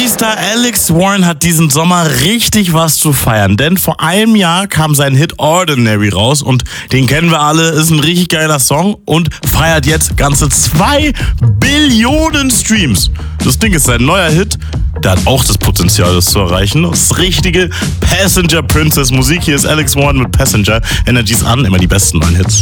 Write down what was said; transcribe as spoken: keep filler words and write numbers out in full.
Energy-Star Alex Warren hat diesen Sommer richtig was zu feiern, denn vor einem Jahr kam sein Hit Ordinary raus und den kennen wir alle, ist ein richtig geiler Song und feiert jetzt ganze zwei Billionen Streams. Das Ding ist sein neuer Hit, der hat auch das Potenzial, das zu erreichen. Das ist richtige Passenger Princess Musik. Hier ist Alex Warren mit Passenger. Energies an, immer die besten neuen Hits.